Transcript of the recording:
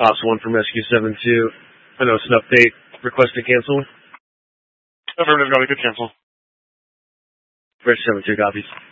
Ops 1 from Rescue 7-2. I know it's an update. Request to cancel. Affirmative, got it. Good cancel. Rescue 7-2 copies.